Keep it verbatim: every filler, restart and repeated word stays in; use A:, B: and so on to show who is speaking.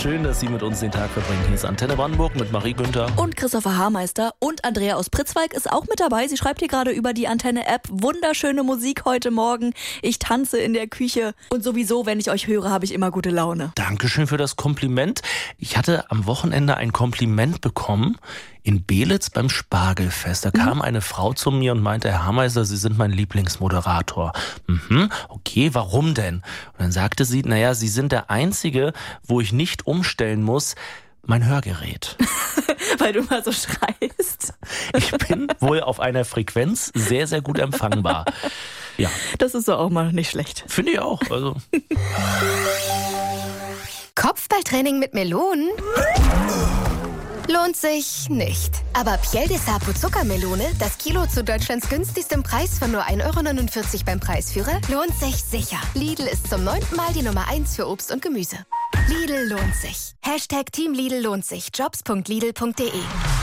A: Schön, dass Sie mit uns den Tag verbringen. Hier ist Antenne Brandenburg mit Marie Günther.
B: Und Christopher Haarmeister und Andrea aus Pritzwalk ist auch mit dabei. Sie schreibt hier gerade über die Antenne-App. Wunderschöne Musik heute Morgen. Ich tanze in der Küche. Und sowieso, wenn ich euch höre, habe ich immer gute Laune.
A: Dankeschön für das Kompliment. Ich hatte am Wochenende ein Kompliment bekommen in Belitz beim Spargelfest. Da kam mhm. eine Frau zu mir und meinte, Herr Haarmeister, Sie sind mein Lieblingsmoderator. Mhm, okay, warum denn? Und dann sagte sie, naja, Sie sind der Einzige, wo ich nicht umstellen muss, mein Hörgerät.
B: Weil du mal so schreist.
A: Ich bin wohl auf einer Frequenz sehr, sehr gut empfangbar. Ja.
B: Das ist doch auch mal nicht schlecht.
A: Finde ich auch. Also.
C: Kopfballtraining mit Melonen? Lohnt sich nicht. Aber Piel de Sapo Zuckermelone, das Kilo zu Deutschlands günstigstem Preis von nur ein Euro neunundvierzig beim Preisführer, lohnt sich sicher. Lidl ist zum neunten Mal die Nummer eins für Obst und Gemüse. Lidl lohnt sich. Hashtag Team Lidl lohnt sich. Jobs punkt lidl punkt de